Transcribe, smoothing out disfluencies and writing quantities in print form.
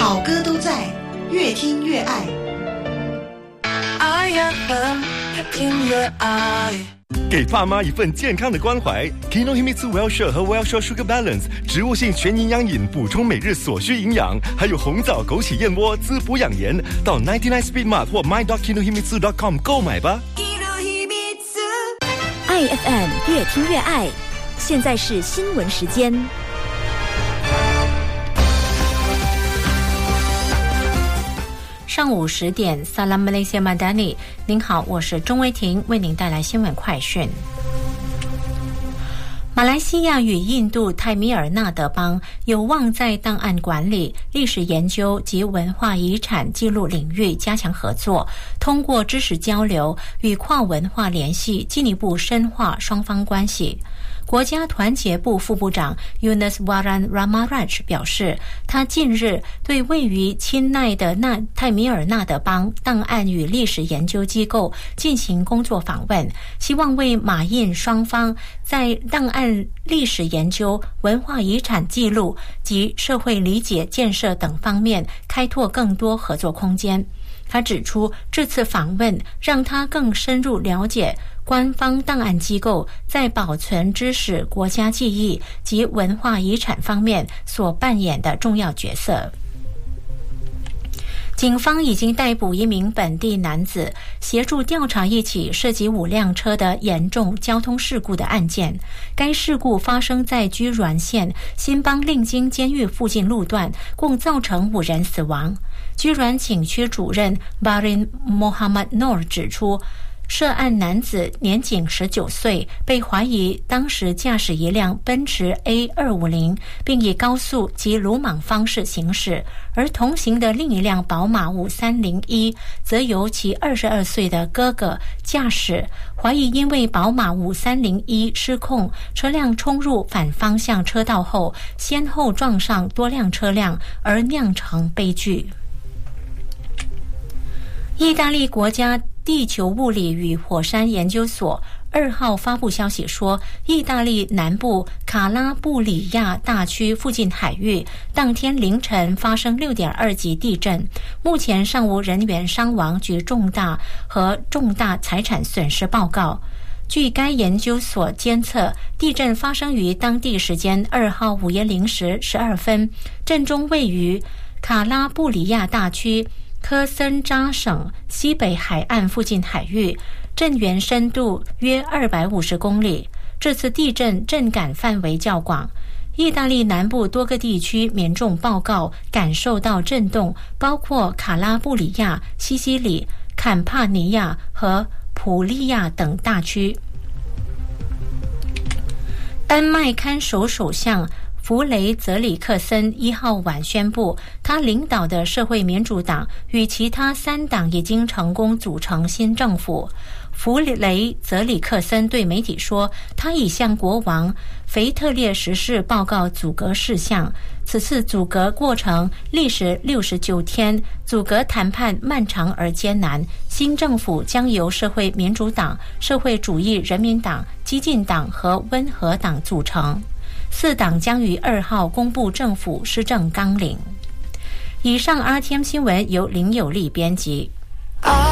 好歌都在，越听越爱。 越听越爱。 给爸妈一份健康的关怀 Kinohimitsu Wellshare 和 Wellshare Sugar Balance 植物性全营养饮，补充每日所需营养，还有红枣枸杞燕窝滋补养颜，到99 Speed Mart 或 my.kinohimitsu.com 购买吧。 爱 FM 越听越爱，现在是新闻时间。 上午10点 Salam Malaysia Madani， 您好，我是钟威婷，为您带来新闻快讯。马来西亚与印度泰米尔纳德邦有望在档案管理、历史研究及文化遗产记录领域加强合作，通过知识交流与跨文化联系，进一步深化双方关系。国家团结部副部长 Yunuswaran Ramaraj 表示，他近日对位于钦奈的泰米尔纳德邦档案与历史研究机构进行工作访问，希望为马印双方在档案、历史研究、文化遗产记录及社会理解建设等方面开拓更多合作空间。他指出，这次访问让他更深入了解官方档案机构在保存知识、国家记忆及文化遗产方面所扮演的重要角色。警方已经逮捕一名本地男子，协助调查一起涉及5辆车的严重交通事故的案件。该事故发生在居銮县新邦令京监狱附近路段，共造成5人死亡。居銮警区主任 Barin Mohammad Noor 指出，涉案男子年仅19岁，被怀疑当时驾驶一辆奔驰 A250， 并以高速及鲁莽方式行驶，而同行的另一辆宝马5301则由其22岁的哥哥驾驶，怀疑因为宝马5301失控，车辆冲入反方向车道后，先后撞上多辆车辆，而酿成悲剧。意大利国家地球物理与火山研究所2号发布消息说，意大利南部卡拉布里亚大区附近海域当天凌晨发生 6.2 级地震，目前尚无人员伤亡及重大财产损失报告。据该研究所监测，地震发生于当地时间2号午夜0时12分，震中位于卡拉布里亚大区科森扎省西北海岸附近海域，震源深度约250公里。这次地震震感范围较广，意大利南部多个地区民众报告感受到震动，包括卡拉布里亚、西西里、坎帕尼亚和普利亚等大区。丹麦看守首相弗雷泽里克森1号晚宣布，他领导的社会民主党与其他3党已经成功组成新政府。弗雷泽里克森对媒体说，他已向国王腓特烈10世报告阻隔事项。此次阻隔过程历时69天，阻隔谈判漫长而艰难。新政府将由社会民主党、社会主义人民党、激进党和温和党组成。4党将于2号公布政府施政纲领。以上 RTM 新闻由林有利编辑。